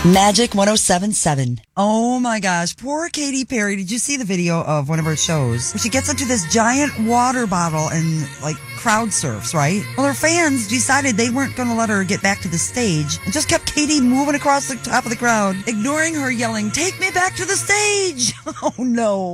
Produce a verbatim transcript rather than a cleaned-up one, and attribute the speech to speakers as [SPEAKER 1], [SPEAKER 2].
[SPEAKER 1] Magic one oh seven point seven. Oh my gosh, poor Katy Perry. Did you see the video of one of her shows where she gets into this giant water bottle and like crowd surfs, right? Well, her fans decided they weren't going to let her get back to the stage and just kept Katy moving across the top of the crowd, ignoring her yelling, "Take me back to the stage." Oh no.